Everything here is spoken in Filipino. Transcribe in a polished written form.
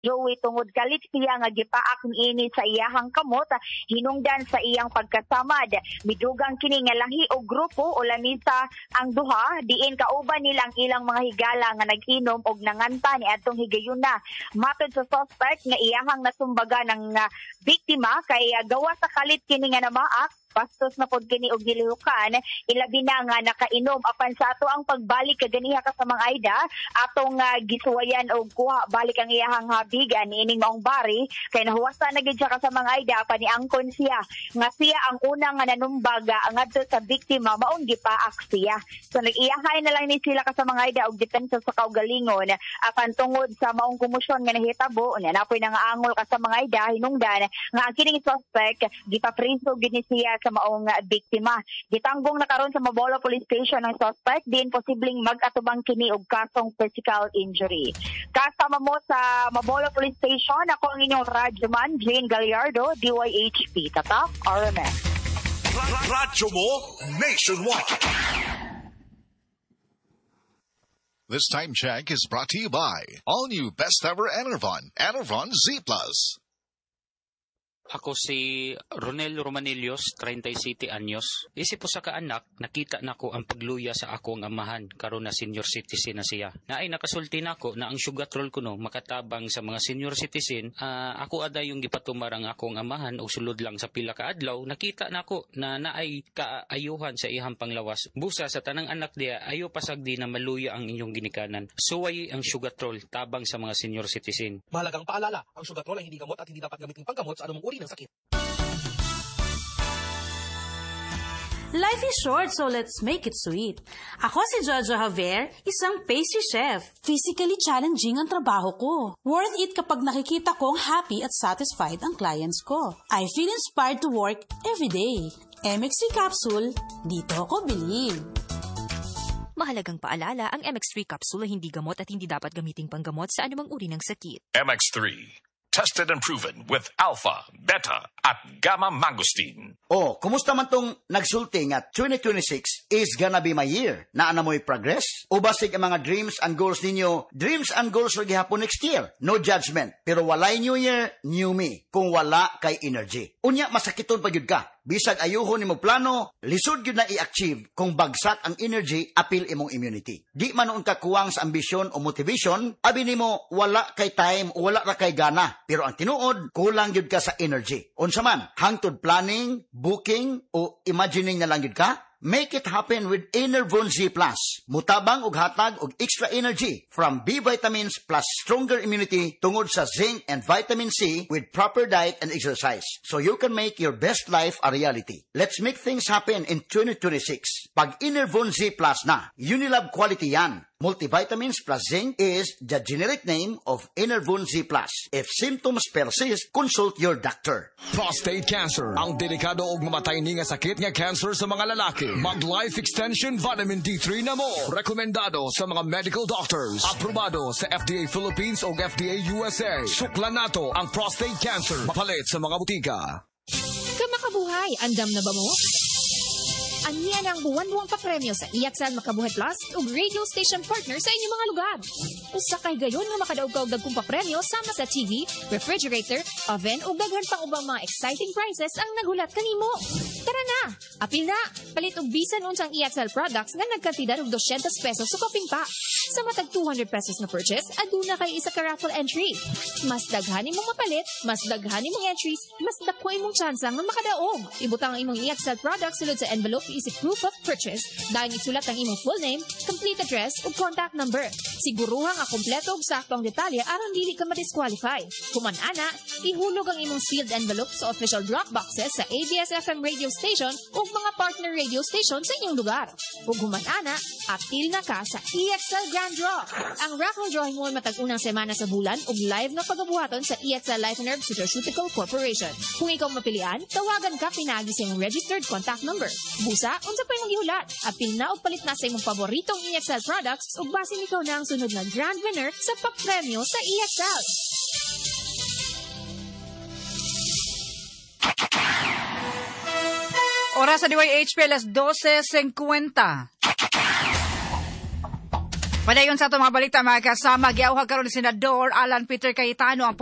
Joey tungod kalit siya nga gipaak niini sa iyahang kamot hinungdan sa iyang pagkasamad. Midugang kini nga lahi og grupo o lamisa ang duha diin kauban nilang ilang mga higala nga nag-inom og nanganta ni atong higayuna. Matod sa suspect nga iyahang nasumbaga ng biktima kay gawa sa kalit kini nga namaak bastos na pod kini og gilihukan ilabi na nga nakainom apan sa ato ang pagbalik kaganiha ka sa mga Aida atong gisuwayan og kuha balik ang iyahang habigan niining maong bari kay nahuwasa na gid siya ka sa mga Aida apan niangkon siya nga siya ang unang nga nanumbaga ngadto sa biktima maong gipaak siya. So nag-iyahay na lang ni sila ka sa mga Aida og depensa sa kaugalingon apan tungod sa maong komosyon nga nahitabo nya napoy nangaangol ka sa mga Aida hinungdan nga ang kining suspect gipapriso gid ni siya sa maong biktima. Gitanggong na karon sa Mabolo Police Station ang suspect din posibleng mag-atubang kini og kasong physical injury. Kasama mo sa Mabolo Police Station ako ang inyong radyoman Jane Gallardo, DYHP Tatak RMN. Radyo mo nationwide. This time check is brought to you by all new best ever Enervon Z+. Ako si Ronel Romanillos, 37 anyos. Isip po sa kaanak, nakita nako ang pagluya sa akong amahan karon na senior citizen na siya. Naay nakasulti nako na ang sugatrol ko no makatabang sa mga senior citizen. Ako ada yung gipatumar ang akong amahan o sulod lang sa pila ka adlaw. Nakita nako na naay kaayuhan sa ihang panglawas. Busa sa tanang anak diya ayo pasagdi na maluya ang inyong ginikanan. Suway ang sugatrol tabang sa mga senior citizen. Mahalagang paalala, ang sugatrol ay hindi gamot at hindi dapat gamitin panggamot sa anumang uri ng sakit. Life is short, so let's make it sweet. Ako si Jojo Javier, isang pastry chef. Physically challenging ang trabaho ko. Worth it kapag nakikita kong happy at satisfied ang clients ko. I feel inspired to work every day. MX3 capsule, dito ako bilib. Mahalagang paalala, ang MX3 capsule ay hindi gamot at hindi dapat gamiting panggamot sa anumang uri ng sakit. MX3. Tested and proven with alpha, beta, at gamma mangosteen. Oh, kumusta man tong nagsulti nga 2026 is gonna be my year? Naana mo'y progress? O basig ang mga dreams and goals ninyo? Dreams and goals rin gihapon next year. No judgment. Pero walay new year, new me. Kung wala kay energy. Unya, masakiton pa yun ka. Bisag ayuhon nimo plano, lisod yun na i-achieve kung bagsak ang energy, apil imong immunity. Di man noon ka kuwang sa ambisyon o motivation, abi nimo wala kay time o wala ra kay gana. Pero ang tinuod, kulang yun ka sa energy. Unsa man, hangtod planning, booking, o imagining na lang yun ka? Make it happen with Enervon Z+. Mutabang og hatag og extra energy from B vitamins plus stronger immunity tungod sa zinc and vitamin C with proper diet and exercise. So you can make your best life a reality. Let's make things happen in 2026. Pag Enervon Z+ na, Unilab quality yan. Multivitamins plus zinc is the generic name of Enervon Z+. If symptoms persist, consult your doctor. Prostate cancer, ang delikado og mamatay ni nga sakit nga cancer sa mga lalaki. Mag-Life Extension Vitamin D3 na mo. Rekomendado sa mga medical doctors. Aprobado sa FDA Philippines o FDA USA. Suklan nato ang prostate cancer. Mapalit sa mga butika. Kamakabuhay, andam na ba mo? Aniyan ang buwan-buwang papremyo sa EXL Makabuhay Plus ug radio station partner sa inyong mga lugar. Usa kay gayon nga makadaog ka og dagkong papremyo sama sa TV, refrigerator, oven ug daghan pang ubang mga exciting prizes ang nagulat kanimo. Tara na! Apil na! Palit og bisan unsang EXL products nga nagkantidad og 200 pesos sa koping pa. Sa matag 200 pesos na purchase, aduna kay isa ka raffle entry. Mas daghan imong mapalit, mas daghan imong entries, mas dako imong tsansa nga makadaog. Ibutang ang imong EXL products sulod sa envelope isip proof of purchase. Dahil isulat ang imong full name, complete address ug contact number. Siguruhang ang kompleto ug sakto ang detalye aron dili ka ma-disqualify. Human ana, ihulog ang imong sealed envelope sa official drop boxes sa ABS-FM radio station ug mga partner radio station sa inyong lugar. Ug human ana, apil na ka sa EXL Grand Draw. Ang raffle drawing mo matag unang semana sa bulan ug live na pagabuhaton sa EXL Life and Herb Nutraceutical Corporation. Kung ikaw mapilian, tawagan ka pinagi sa imong registered contact number. Busa, unsa pa imong gihulat? Apil na og palit na sa imong paboritong EXL products ug basin ikaw na ang sunod na grand winner sa papremyo sa EXL. Oras sa DYHP, alas 12:50. Padayon sa ito mga balita mga kasama, giawhag karon ni Senador Alan Peter Cayetano ang